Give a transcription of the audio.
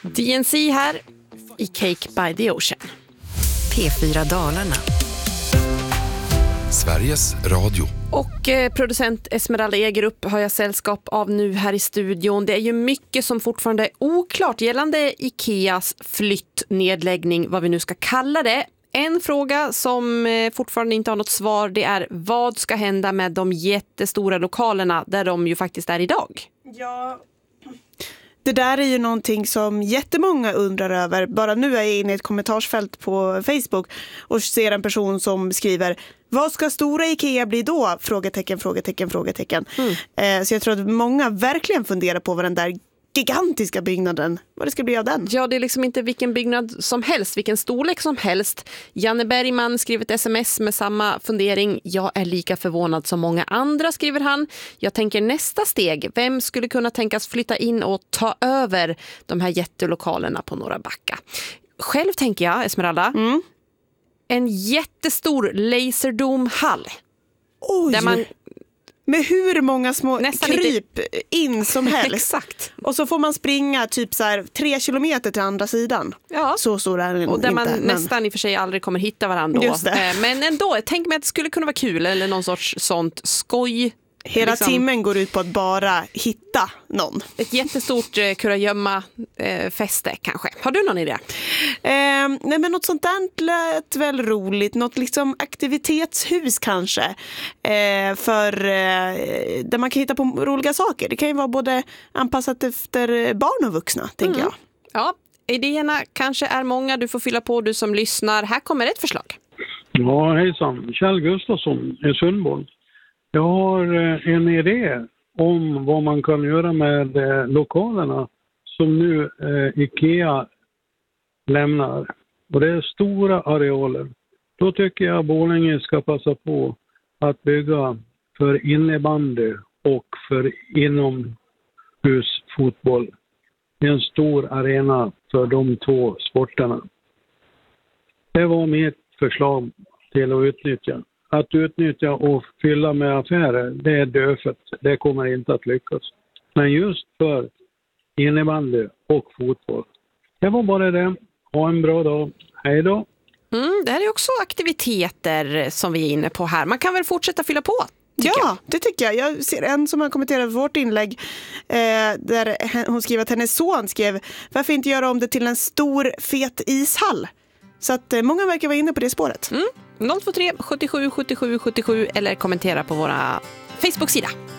DNC här i Cake by the Ocean. P4 Dalarna. Sveriges Radio. Och producent Esmeralda Egerup har jag sällskap av nu här i studion. Det är ju mycket som fortfarande är oklart gällande Ikeas flyttnedläggning, vad vi nu ska kalla det. En fråga som fortfarande inte har något svar, det är vad ska hända med de jättestora lokalerna där de ju faktiskt är idag? Ja, det där är ju någonting som jättemånga undrar över. Bara nu är jag inne i ett kommentarsfält på Facebook och ser en person som skriver: vad ska stora Ikea bli då? Frågetecken. Så jag tror att många verkligen funderar på vad den där gigantiska byggnaden, vad det ska bli av den. Ja, det är liksom inte vilken byggnad som helst, vilken storlek som helst. Janne Bergman skriver ett sms med samma fundering. Jag är lika förvånad som många andra, skriver han. Jag tänker nästa steg. Vem skulle kunna tänkas flytta in och ta över de här jättelokalerna på Norra Backa? Själv tänker jag, Esmeralda, en jättestor Laserdome-hall. Oj! Där man med hur många små kryp in som helst. Exakt. Och så får man springa typ så här 3 kilometer till andra sidan. Ja. Så stor är den. Och där man nästan i och för sig aldrig kommer hitta varandra då. Men ändå, tänk mig att det skulle kunna vara kul eller någon sorts sånt skoj. Hela liksom, timmen går ut på att bara hitta någon. Ett jättestort kurragömma fäste kanske. Har du någon idé? Nej, men något sånt där lät väl roligt. Något liksom aktivitetshus kanske. Där man kan hitta på roliga saker. Det kan ju vara både anpassat efter barn och vuxna, tänker jag. Ja, idéerna kanske är många. Du får fylla på, du som lyssnar. Här kommer ett förslag. Ja, hejsan. Kjell Gustafsson i Sundborn. Jag har en idé om vad man kan göra med lokalerna som nu Ikea lämnar. Och det är stora arealer. Då tycker jag Borlänge ska passa på att bygga för innebandy och för inomhusfotboll. En stor arena för de två sporterna. Det var mitt förslag till att utnyttja. Att utnyttja och fylla med affärer, det är dödfött. Det kommer inte att lyckas. Men just för innebandy och fotboll. Det var bara det. Ha en bra dag. Hej då. Det här är också aktiviteter som vi är inne på här. Man kan väl fortsätta fylla på? Ja, det tycker jag. Jag ser en som har kommenterat vårt inlägg där hon skriver att hennes son skrev: varför inte göra om det till en stor fet ishall? Så att många verkar vara inne på det spåret. 023 77 77 77 eller kommentera på våra Facebook-sida.